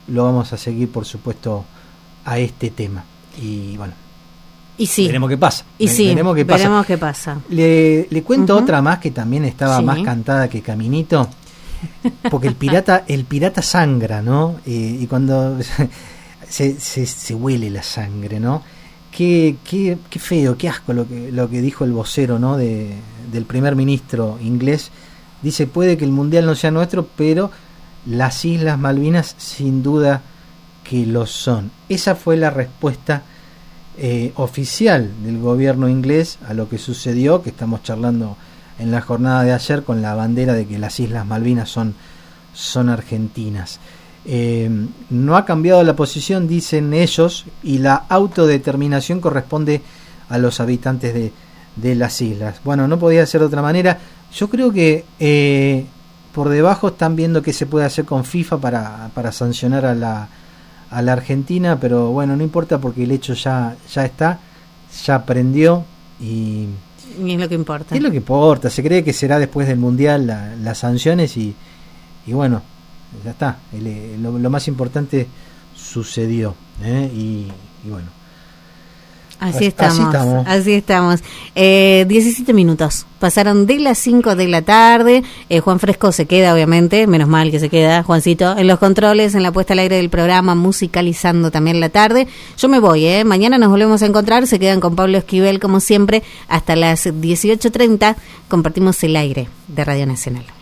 lo vamos a seguir, por supuesto, a este tema. Y bueno, y sí, veremos qué pasa. Veremos qué pasa. Le cuento otra más que también estaba más cantada que Caminito, porque el pirata sangra, ¿no? Y cuando se huele la sangre, ¿no? Qué feo, qué asco lo que dijo el vocero, ¿no? del primer ministro inglés. Dice, puede que el mundial no sea nuestro, pero las Islas Malvinas sin duda que lo son. Esa fue la respuesta oficial del gobierno inglés a lo que sucedió, que estamos charlando en la jornada de ayer, con la bandera de que las Islas Malvinas son argentinas. No ha cambiado la posición, dicen ellos, y la autodeterminación corresponde a los habitantes de las islas. Bueno, no podía ser de otra manera. Yo creo que por debajo están viendo qué se puede hacer con FIFA para sancionar a la Argentina, pero bueno, no importa, porque el hecho ya está, ya aprendió y es lo que importa. Es lo que importa. Se cree que será después del mundial las sanciones y bueno, ya está. Lo más importante sucedió, y bueno. Así estamos. 17 minutos. Pasaron de las 5 de la tarde. Juan Fresco se queda, obviamente. Menos mal que se queda, Juancito, en los controles, en la puesta al aire del programa, musicalizando también la tarde. Yo me voy, mañana nos volvemos a encontrar. Se quedan con Pablo Esquivel, como siempre, hasta las 18:30. Compartimos el aire de Radio Nacional.